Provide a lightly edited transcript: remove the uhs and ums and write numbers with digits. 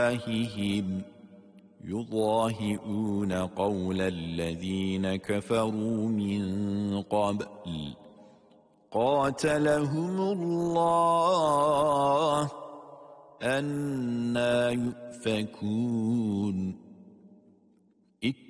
أفواههم يضاهئون قول الذين كفروا من قبل قاتلهم الله أنى يؤفكون